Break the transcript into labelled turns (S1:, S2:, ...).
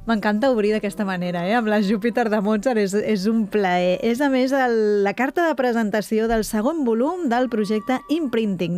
S1: M'encanta obrir d'aquesta manera, amb la Júpiter de Mozart, és un plaer. És, a més, la carta de presentació del segon volum del projecte Imprinting,